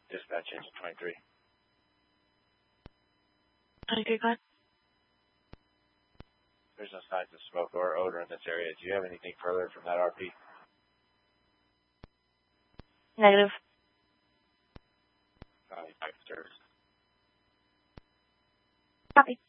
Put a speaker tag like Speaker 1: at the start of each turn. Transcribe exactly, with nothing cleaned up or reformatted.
Speaker 1: Dispatch engine twenty-three.
Speaker 2: Okay, go ahead.
Speaker 1: There's no signs of smoke or odor in this area. Do you have anything further from that R P?
Speaker 2: Negative.
Speaker 1: Uh, back to service.
Speaker 2: Copy.